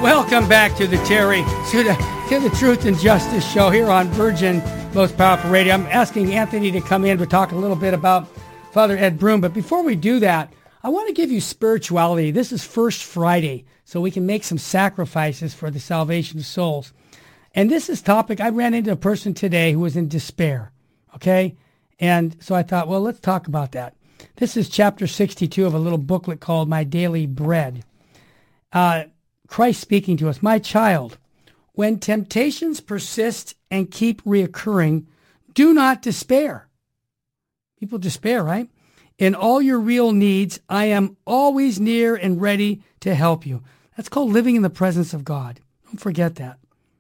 Welcome back to the to the Truth and Justice Show here on Virgin Most Powerful Radio. I'm asking Anthony to come in to talk a little bit about Father Ed Broom. But before we do that, I want to give you spirituality. This is First Friday, so we can make some sacrifices for the salvation of souls. And this is topic, I ran into a person today who was in despair, okay? And so I thought, well, let's talk about that. This is chapter 62 of a little booklet called My Daily Bread. Christ speaking to us, my child, when temptations persist and keep reoccurring, do not despair. People despair, right? In all your real needs, I am always near and ready to help you. That's called living in the presence of God. Don't forget that.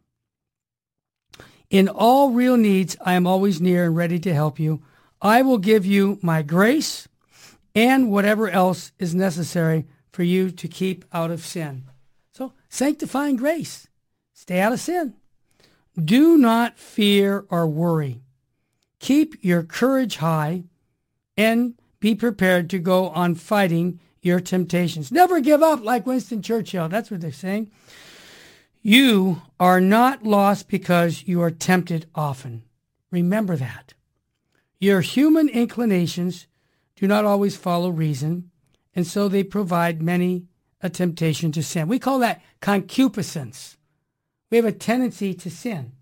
In all real needs, I am always near and ready to help you. I will give you my grace and whatever else is necessary for you to keep out of sin. So, sanctifying grace. Stay out of sin. Do not fear or worry. Keep your courage high and be prepared to go on fighting your temptations. Never give up like Winston Churchill. That's what they're saying. You are not lost because you are tempted often. Remember that. Your human inclinations do not always follow reason, and so they provide many a temptation to sin. We call that concupiscence. We have a tendency to sin.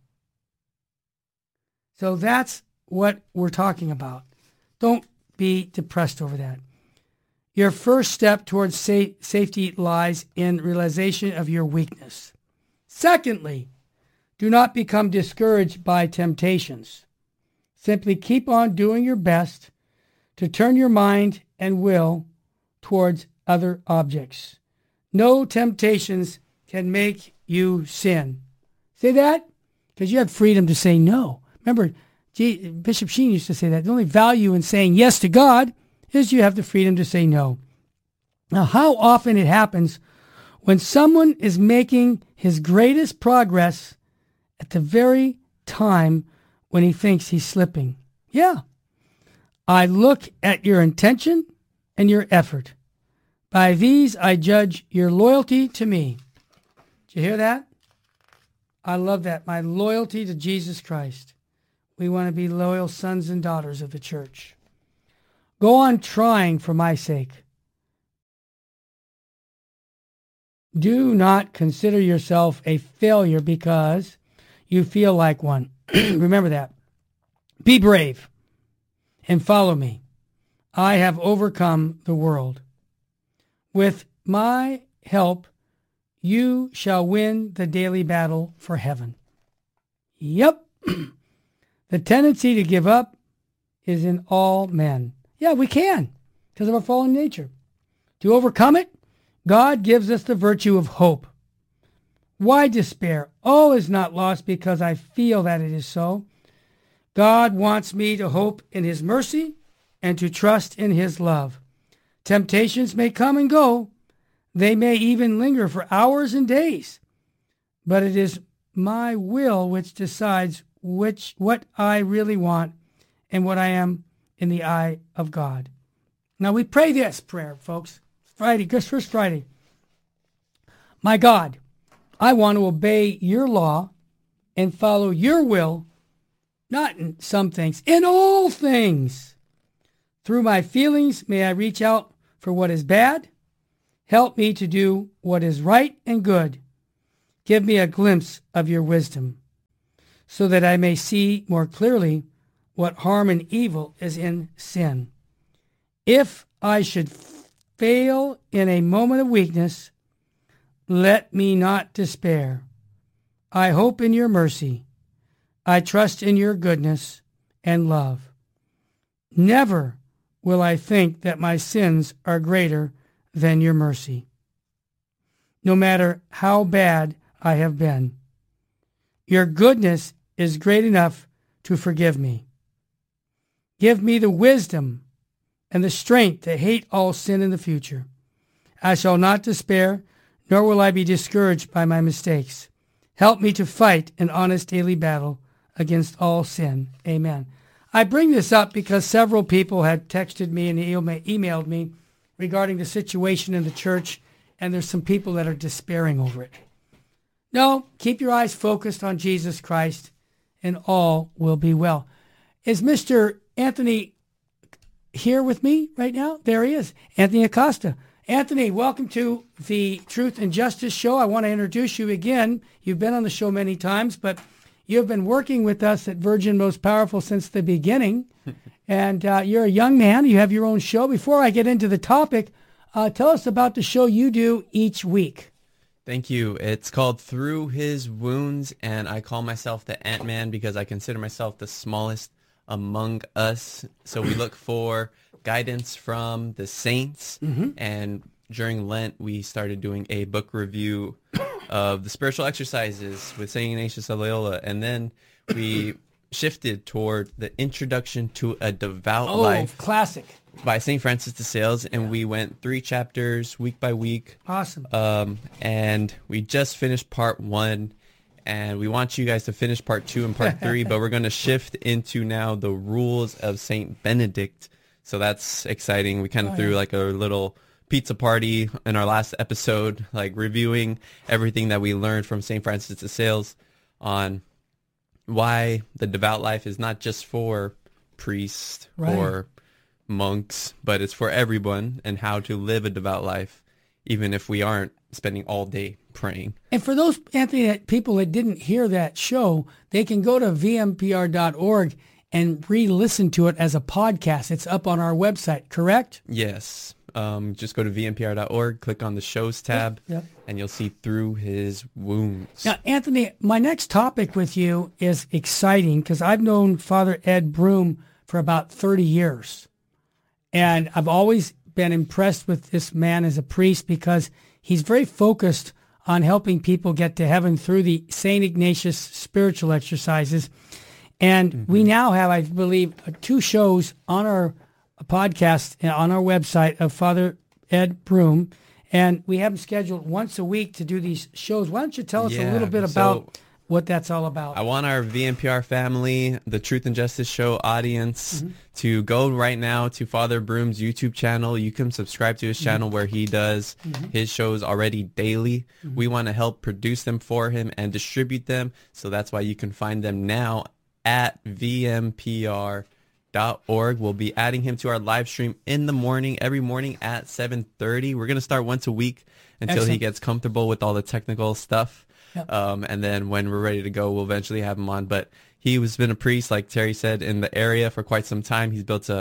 So that's what we're talking about. Don't be depressed over that. Your first step towards safety lies in realization of your weakness. Secondly, do not become discouraged by temptations. Simply keep on doing your best to turn your mind and will towards other objects. No temptations can make you sin. Say that? Because you have freedom to say no. Remember, Bishop Sheen used to say that. The only value in saying yes to God is you have the freedom to say no. Now, how often it happens when someone is making his greatest progress at the very time when he thinks he's slipping? Yeah. I look at your intention and your effort. By these I judge your loyalty to me. Did you hear that? I love that. My loyalty to Jesus Christ. We want to be loyal sons and daughters of the church. Go on trying for my sake. Do not consider yourself a failure because you feel like one. Remember that. Be brave and follow me. I have overcome the world. With my help, you shall win the daily battle for heaven. Yep. The tendency to give up is in all men. Yeah, we can, because of our fallen nature. To overcome it, God gives us the virtue of hope. Why despair? All is not lost because I feel that it is so. God wants me to hope in his mercy and to trust in his love. Temptations may come and go. They may even linger for hours and days. But it is my will which decides what I really want and what I am in the eye of God. Now we pray this prayer, folks. Friday, First Friday. My God, I want to obey your law and follow your will, not in some things, in all things. Through my feelings, may I reach out for what is bad. Help me to do what is right and good. Give me a glimpse of your wisdom so that I may see more clearly what harm and evil is in sin. If I should fail in a moment of weakness, let me not despair. I hope in your mercy. I trust in your goodness and love. Never will I think that my sins are greater than your mercy, no matter how bad I have been. Your goodness is great enough to forgive me. Give me the wisdom and the strength to hate all sin in the future. I shall not despair, nor will I be discouraged by my mistakes. Help me to fight an honest daily battle against all sin. Amen. I bring this up because several people had texted me and emailed me regarding the situation in the church, and there's some people that are despairing over it. No, keep your eyes focused on Jesus Christ and all will be well. Is Mr. Anthony here with me right now? There he is, Anthony Acosta. Anthony, welcome to the Truth and Justice Show. I want to introduce you again. You've been on the show many times, but you've been working with us at Virgin Most Powerful since the beginning. And you're a young man. You have your own show. Before I get into the topic, tell us about the show you do each week. Thank you. It's called Through His Wounds, and I call myself the Ant-Man because I consider myself the smallest among us. So we look for guidance from the saints, and during Lent, we started doing a book review of the spiritual exercises with St. Ignatius of Loyola, and then we shifted toward the Introduction to a Devout Life. Classic. By St. Francis de Sales, and we went 3 chapters week by week. Awesome. And we just finished part 1, and we want you guys to finish part 2 and part 3, but we're going to shift into now the rules of St. Benedict. So that's exciting. We kind of threw like a little pizza party in our last episode, like reviewing everything that we learned from St. Francis de Sales on why the devout life is not just for priests or monks, but it's for everyone, and how to live a devout life, even if we aren't spending all day praying. And for those, Anthony, people that didn't hear that show, they can go to vmpr.org and re-listen to it as a podcast. It's up on our website, correct? Yes. Just go to vmpr.org, click on the shows tab, and you'll see Through His Wounds. Now, Anthony, my next topic with you is exciting because I've known Father Ed Broom for about 30 years. And I've always been impressed with this man as a priest because he's very focused on helping people get to heaven through the St. Ignatius spiritual exercises. And we now have, I believe, 2 shows on our podcast, on our website of Father Ed Broom. And we have him scheduled once a week to do these shows. Why don't you tell us a little bit about what that's all about? I want our VMPR family, the Truth and Justice Show audience, to go right now to Father Broom's YouTube channel. You can subscribe to his channel where he does his shows already daily. We want to help produce them for him and distribute them. So that's why you can find them now at vmpr.org. We'll be adding him to our live stream in the morning, every morning at 7:30. We're going to start once a week until he gets comfortable with all the technical stuff. And then when we're ready to go, we'll eventually have him on. But he has been a priest, like Terry said, in the area for quite some time. He's built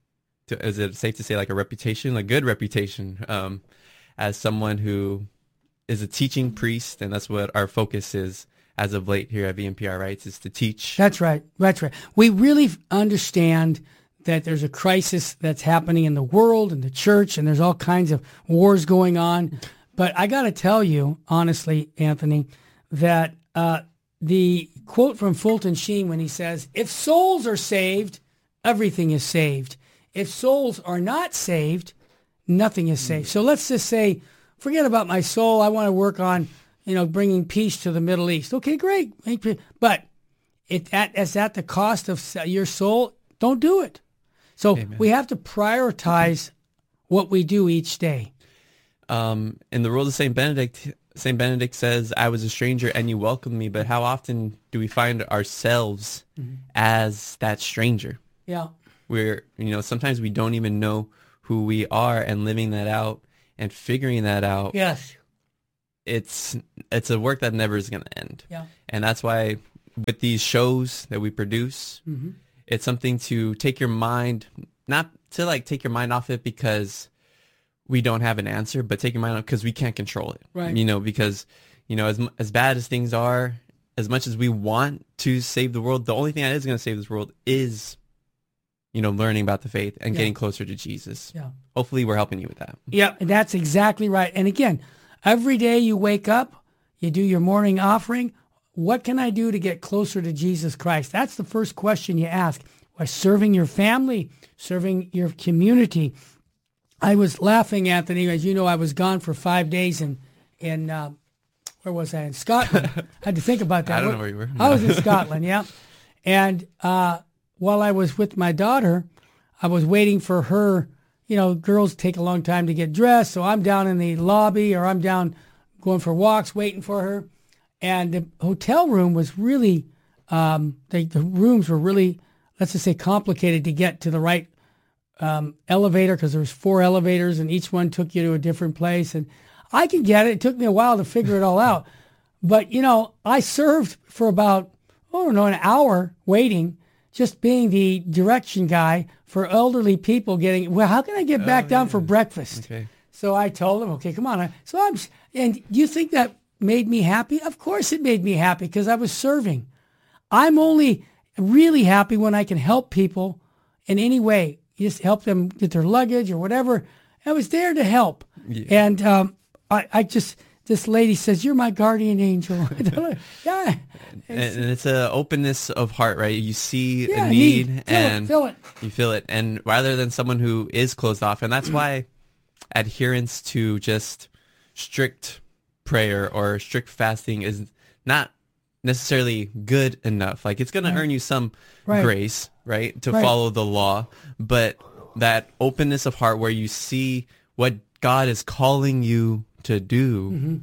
is it safe to say, like a good reputation, as someone who is a teaching priest. And that's what our focus is as of late here at VMPR, right? Is to teach. That's right. That's right. We really understand that there's a crisis that's happening in the world and the church, and there's all kinds of wars going on. But I got to tell you, honestly, Anthony, that the quote from Fulton Sheen when he says, if souls are saved, everything is saved. If souls are not saved, nothing is saved. So let's just say, forget about my soul. I want to work on, bringing peace to the Middle East. Okay, great. But if that is at the cost of your soul, don't do it. So we have to prioritize what we do each day. In the rules of St. Benedict says, I was a stranger and you welcomed me. But how often do we find ourselves as that stranger? Yeah. We're, sometimes we don't even know who we are, and living that out and figuring that out. Yes. It's a work that never is going to end. Yeah. And that's why with these shows that we produce, it's something to take your mind, not to take your mind off it because we don't have an answer, but take your mind off because we can't control it. Right. Because, as bad as things are, as much as we want to save the world, the only thing that is going to save this world is, learning about the faith and getting closer to Jesus. Yeah. Hopefully we're helping you with that. Yeah, that's exactly right. And again, every day you wake up, you do your morning offering. What can I do to get closer to Jesus Christ? That's the first question you ask. By serving your family, serving your community. I was laughing, Anthony, as you know, I was gone for 5 days in where was I? In Scotland. I had to think about that. I don't know where you were. I was in Scotland, yeah. And while I was with my daughter, I was waiting for her. Girls take a long time to get dressed, so I'm down in the lobby or I'm down going for walks waiting for her. And the hotel room was really, the rooms were really, let's just say, complicated to get to the right elevator, because there was 4 elevators and each one took you to a different place. And I can get it. It took me a while to figure it all out. But, I served for about, an hour waiting, just being the direction guy for elderly people how can I get back down for breakfast? Okay. So I told him, okay, come on. And do you think that made me happy? Of course it made me happy, because I was serving. I'm only really happy when I can help people in any way. Just help them get their luggage or whatever. I was there to help. Yeah. And this lady says, "You're my guardian angel." Yeah. And it's an openness of heart, right? You see a need and you feel it. And rather than someone who is closed off, and that's why adherence to just strict prayer or strict fasting is not necessarily good enough. Like, it's going to earn you some grace, right, to follow the law. But that openness of heart where you see what God is calling you to do,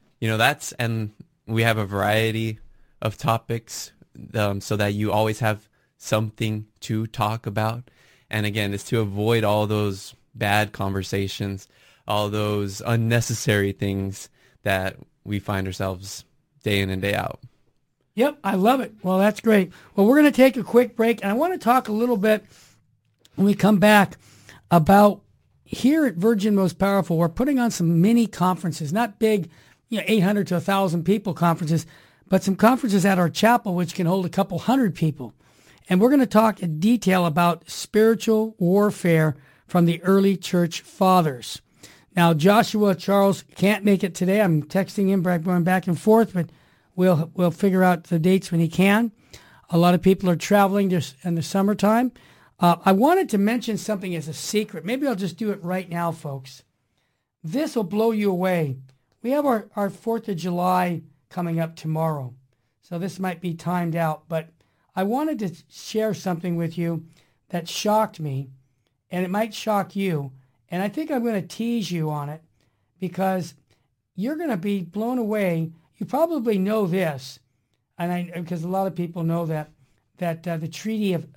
and we have a variety of topics so that you always have something to talk about. And again, it's to avoid all those bad conversations, all those unnecessary things that we find ourselves day in and day out. Yep, I love it. Well, that's great. Well, we're going to take a quick break, and I want to talk a little bit when we come back about here at Virgin Most Powerful. We're putting on some mini conferences, not big, 800 to 1,000 people conferences, but some conferences at our chapel which can hold a couple hundred people. And we're going to talk in detail about spiritual warfare from the early church fathers. Now, Joshua Charles can't make it today. I'm texting him, going back and forth, but we'll figure out the dates when he can. A lot of people are traveling just in the summertime. I wanted to mention something as a secret. Maybe I'll just do it right now, folks. This will blow you away. We have our 4th of July coming up tomorrow, so this might be timed out, but I wanted to share something with you that shocked me, and it might shock you, and I think I'm going to tease you on it because you're going to be blown away. You probably know this, because a lot of people know that the Treaty of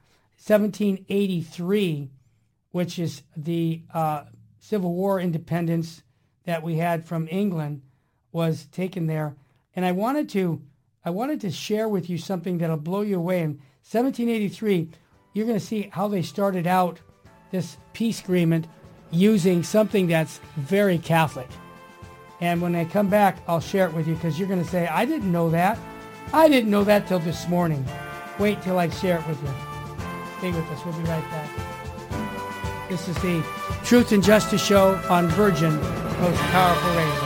1783, which is the Civil War independence that we had from England, was taken there. And I wanted to share with you something that'll blow you away. In 1783, you're going to see how they started out this peace agreement using something that's very Catholic. And when I come back, I'll share it with you, because you're going to say, I didn't know that. I didn't know that till this morning. Wait till I share it with you. Stay with us. We'll be right back. This is the Truth and Justice Show on Virgin Most Powerful Radio.